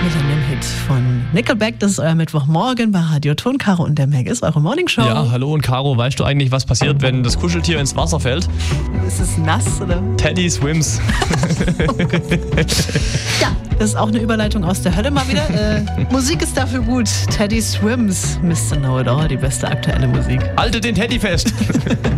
Millennium-Hit von Nickelback. Das ist euer Mittwochmorgen bei Radio Ton. Caro und der Meg ist eure Morningshow. Ja, hallo und Caro, weißt du eigentlich, was passiert, wenn das Kuscheltier ins Wasser fällt? Ist es nass, oder? Teddy swims. Ja, das ist auch eine Überleitung aus der Hölle mal wieder. Musik ist dafür gut. Teddy swims, Mr. Know It All, die beste aktuelle Musik. Halte den Teddy fest.